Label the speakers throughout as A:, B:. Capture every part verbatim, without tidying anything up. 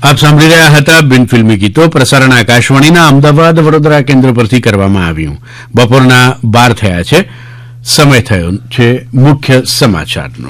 A: આપ સાંભળી રહ્યા હતા બિન ફિલ્મી ગીતો. પ્રસારણ આકાશવાણીના અમદાવાદ વડોદરા કેન્દ્ર પરથી કરવામાં આવ્યું. બપોરના બાર થયા છે. સમય થયો છે મુખ્ય સમાચારનો.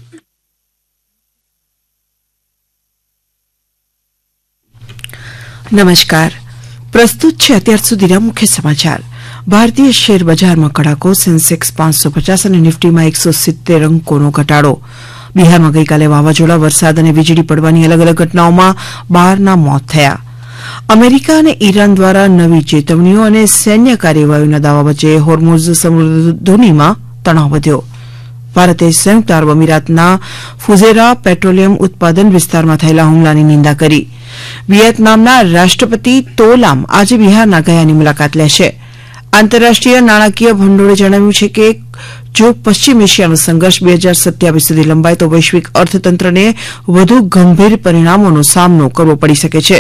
B: નમસ્કાર. પ્રસ્તુત છે અત્યાર સુધીના મુખ્ય સમાચાર. ભારતીય શેર બજારમાં કડાકો. સેન્સેક્સ પાંચસો પચાસ અને નિફ્ટીમાં એકસો સિત્તેર અંકોનો ઘટાડો. બિહારમાં ગઈકાલે વાવાઝોડા, વરસાદ અને વીજળી પડવાની અલગ અલગ ઘટનાઓમાં બારના મોત થયા. અમેરિકા અને ઈરાન દ્વારા નવી ચેતવણીઓ અને સૈન્ય કાર્યવાહીના દાવા વચ્ચે હોર્મુઝ સમુદ્રધુનીમાં તણાવ વધ્યો. ભારતે સંયુક્ત આરબ અમીરાતના ફુઝેરા પેટ્રોલિયમ ઉત્પાદન વિસ્તારમાં થયેલા હુમલાની નિંદા કરી. વિયેતનામના રાષ્ટ્રપતિ તો લામ આજે બિહારના ગયાની મુલાકાત લેશે. આંતરરાષ્ટ્રીય નાણાકીય ભંડોળે જણાવ્યું છે કે જો પશ્ચિમ એશિયાનો સંઘર્ષ બે હજાર સત્યાવીસ સુધી લંબાય તો વૈશ્વિક અર્થતંત્રને વધુ ગંભીર પરિણામોનો સામનો કરવો પડી શકે છે.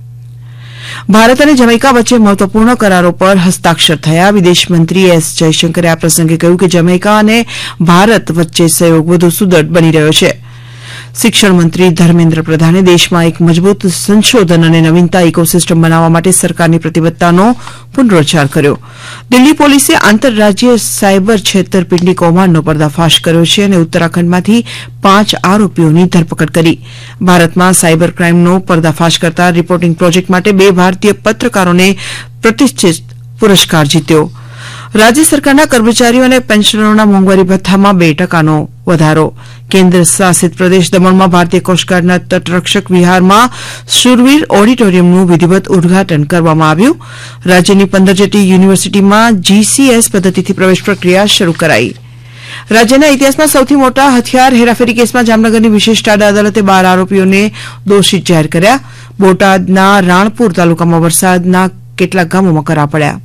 B: ભારત અને જમૈકા વચ્ચે મહત્વપૂર્ણ કરારો પર હસ્તાક્ષર થયા. વિદેશમંત્રી એસ જયશંકરે આ પ્રસંગે કહ્યું કે જમૈકા અને ભારત વચ્ચે સહયોગ વધુ સુદૃઢ બની રહ્યો છે. શિક્ષણ મંત્રી ધર્મેન્દ્ર પ્રધાને દેશમાં એક મજબૂત સંશોધન અને નવીનતા ઇકોસિસ્ટમ બનાવવા માટે સરકારની પ્રતિબદ્ધતાનો પુનરોચ્ચાર કર્યો. દિલ્હી પોલીસે આંતરરાજ્ય સાયબર છેતરપિંડી કૌભાંડનો પર્દાફાશ કર્યો છે અને ઉત્તરાખંડમાંથી પાંચ આરોપીઓની ધરપકડ કરી. ભારતમાં સાયબર ક્રાઇમનો પર્દાફાશ કરતા રિપોર્ટિંગ પ્રોજેક્ટ માટે બે ભારતીય પત્રકારોને પ્રતિષ્ઠિત પુરસ્કાર જીત્યો. રાજ્ય સરકારના કર્મચારીઓ અને પેન્શનરોના મોંઘવારી ભથ્થામાં બે ટકાનો વધારો. કેન્દ્ર શાસિત પ્રદેશ દમણમાં ભારતીય કોસ્ટગાર્ડના તટરક્ષક વિહારમાં શુરવીર ઓડિટોરિયમનું વિધિવત ઉદઘાટન કરવામાં આવ્યું. રાજ્યની પંદર જેટલી યુનિવર્સિટીમાં જીસીએસ પદ્ધતિથી પ્રવેશ પ્રક્રિયા શરૂ કરાઈ. રાજ્યના ઇતિહાસમાં સૌથી મોટા હથિયાર હેરાફેરી કેસમાં જામનગરની વિશેષ ટાડા અદાલતે બાર આરોપીઓને દોષિત જાહેર કર્યા. બોટાદના રાણપુર તાલુકામાં વરસાદના કેટલાક ગામોમાં કરા પડ્યા.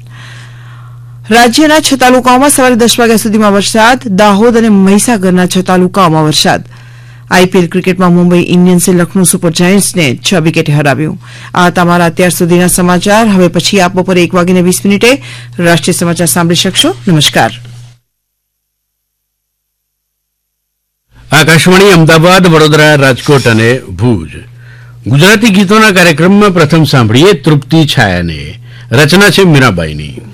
B: રાજ્યના છ તાલુકાઓમાં સવારે દસ વાગ્યા સુધીમાં વરસાદ. દાહોદ અને મહીસાગરના છ તાલુકાઓમાં વરસાદ. આઈપીએલ ક્રિકેટમાં મુંબઈ ઇન્ડિયન્સે લખનૌ સુપર જાયન્ટ્સને છ વિકેટે હરાવ્યું. આ તમારા અત્યાર સુધીના સમાચાર. હવે પછી આપ બપોરે એક વાગીને વીસ મિનિટે રાષ્ટ્રીય સમાચાર સાંભળી શકશો. નમસ્કાર.
A: આકાશવાણી અમદાવાદ, વડોદરા, રાજકોટ અને ભુજ. ગુજરાતી ગીતોના કાર્યક્રમમાં પ્રથમ સાંભળીએ તૃપ્તિ છાયાને. રચના છે મીરાબાઈની.